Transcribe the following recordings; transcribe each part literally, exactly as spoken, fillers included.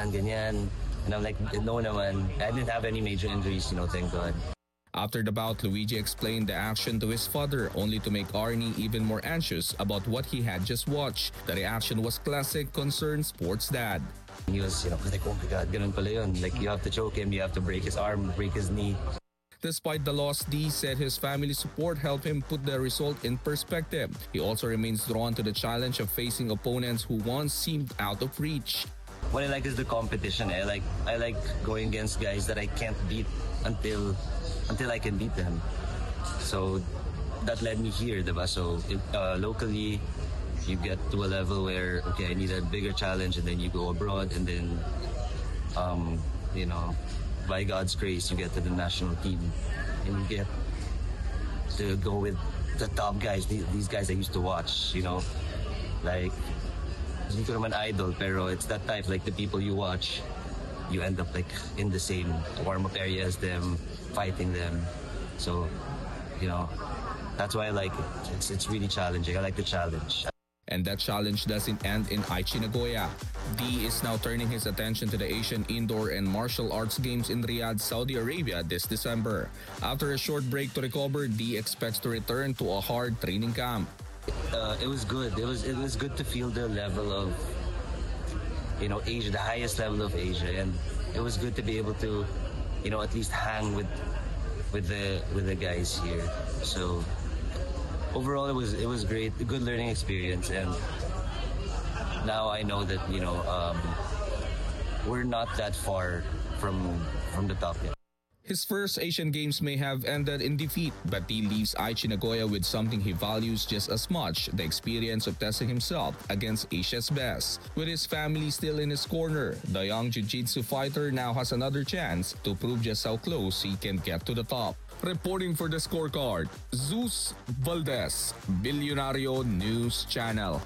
naman, ganyan. And I'm like, no naman. I didn't have any major injuries, you know, thank God. After the bout, Luigi explained the action to his father, only to make Arnie even more anxious about what he had just watched. The reaction was classic concerned sports dad. He was, you know, like, oh my God, ganun pala yun. Like, you have to choke him, you have to break his arm, break his knee. Despite the loss, D said his family support helped him put the result in perspective. He also remains drawn to the challenge of facing opponents who once seemed out of reach. What I like is the competition. I like I like going against guys that I can't beat until until I can beat them. So that led me here, diba? So uh, locally, you get to a level where okay, I need a bigger challenge, and then you go abroad, and then um, you know, by God's grace, you get to the national team, and you get to go with the top guys. These, these guys I used to watch, you know, like. Hindi ko naman idol, pero it's that type, like the people you watch, you end up like in the same warm-up area as them, fighting them. So, you know, that's why I like it. It's, it's really challenging. I like the challenge. And that challenge doesn't end in Aichi Nagoya. D is now turning his attention to the Asian Indoor and Martial Arts Games in Riyadh, Saudi Arabia this December. After a short break to recover, D expects to return to a hard training camp. Uh, it was good. It was it was good to feel the level of, you know, Asia, the highest level of Asia, and it was good to be able to, you know, at least hang with with the with the guys here. So overall, it was it was great, a good learning experience, and now I know that you know um, we're not that far from from the top yet. His first Asian Games may have ended in defeat, but he leaves Aichi Nagoya with something he values just as much, the experience of testing himself against Asia's best. With his family still in his corner, the young jiu-jitsu fighter now has another chance to prove just how close he can get to the top. Reporting for the Scorecard, Zeus Valdez, Billionario News Channel.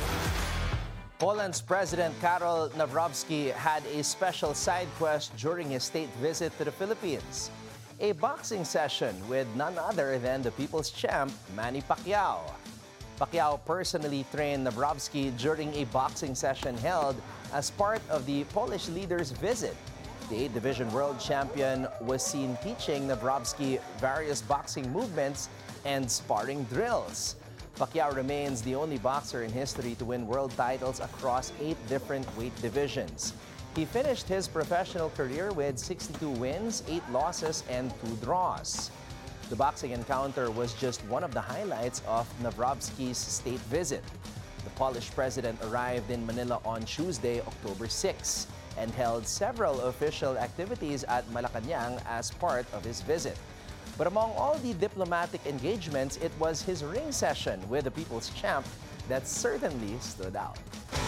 Poland's President Karol Nawrocki had a special side quest during his state visit to the Philippines. A boxing session with none other than the people's champ, Manny Pacquiao. Pacquiao personally trained Nawrocki during a boxing session held as part of the Polish leader's visit. The eight-division world champion was seen teaching Nawrocki various boxing movements and sparring drills. Pacquiao remains the only boxer in history to win world titles across eight different weight divisions. He finished his professional career with sixty-two wins, eight losses, and two draws. The boxing encounter was just one of the highlights of Nawrocki's state visit. The Polish president arrived in Manila on Tuesday, October sixth, and held several official activities at Malacanang as part of his visit. But among all the diplomatic engagements, it was his ring session with the people's champ that certainly stood out.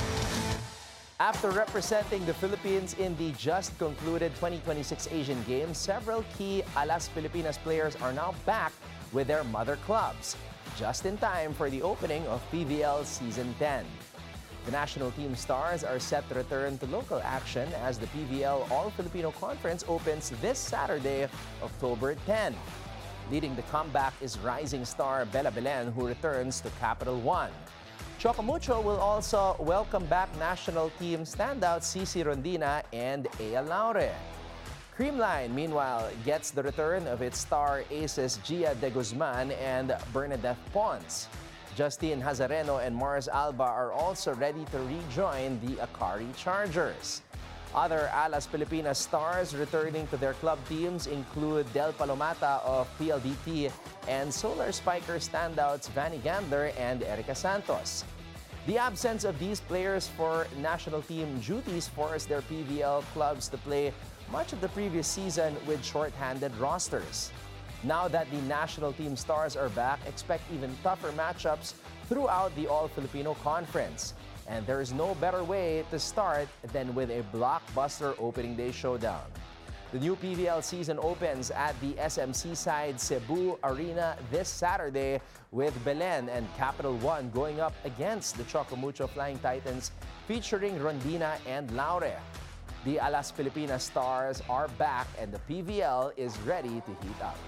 After representing the Philippines in the just concluded twenty twenty-six Asian Games, several key Alas Pilipinas players are now back with their mother clubs, just in time for the opening of P V L Season ten. The national team stars are set to return to local action as the P V L All-Filipino Conference opens this Saturday, October tenth. Leading the comeback is rising star Bella Belen, who returns to Capital One. Chocomucho will also welcome back national team standouts Cici Rondina and Ea Laure. Creamline, meanwhile, gets the return of its star aces Gia de Guzman and Bernadette Pons. Justine Hazareno and Mars Alba are also ready to rejoin the Akari Chargers. Other Alas Pilipinas stars returning to their club teams include Del Palomata of P L D T and Solar Spiker standouts Vanny Gandler and Erica Santos. The absence of these players for national team duties forced their P V L clubs to play much of the previous season with short-handed rosters. Now that the national team stars are back, expect even tougher matchups throughout the All-Filipino Conference. And there is no better way to start than with a blockbuster opening day showdown. The new P V L season opens at the S M C side Cebu Arena this Saturday with Belen and Capital One going up against the Chocomucho Flying Titans featuring Rondina and Laure. The Alas Pilipinas stars are back and the P V L is ready to heat up.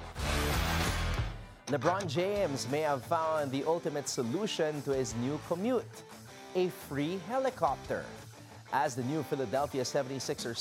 LeBron James may have found the ultimate solution to his new commute, a free helicopter. as the new Philadelphia seventy-sixers